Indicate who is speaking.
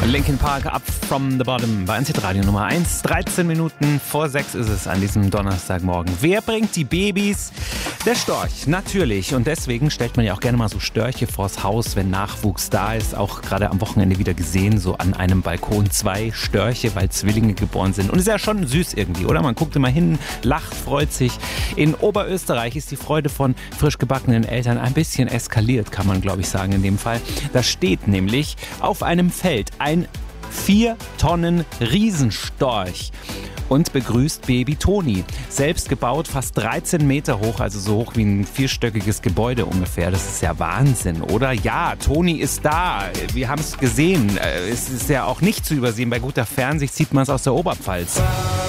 Speaker 1: Linkin Park, Up from the Bottom bei NZ Radio Nummer 1. 13 Minuten vor 6 ist es an diesem Donnerstagmorgen. Wer bringt die Babys? Der Storch, natürlich. Und deswegen stellt man ja auch gerne mal so Störche vors Haus, wenn Nachwuchs da ist. Auch gerade am Wochenende wieder gesehen, so an einem Balkon 2 Störche, weil Zwillinge geboren sind. Und ist ja schon süß irgendwie, oder? Man guckt immer hin, lacht, freut sich. In Oberösterreich ist die Freude von frisch gebackenen Eltern ein bisschen eskaliert, kann man glaube ich sagen in dem Fall. Da steht nämlich auf einem Feld ein 4 Tonnen Riesenstorch und begrüßt Baby Toni. Selbst gebaut, fast 13 Meter hoch, also so hoch wie ein 4-stöckiges Gebäude ungefähr. Das ist ja Wahnsinn, oder? Ja, Toni ist da. Wir haben es gesehen. Es ist ja auch nicht zu übersehen. Bei guter Fernsicht sieht man es aus der Oberpfalz.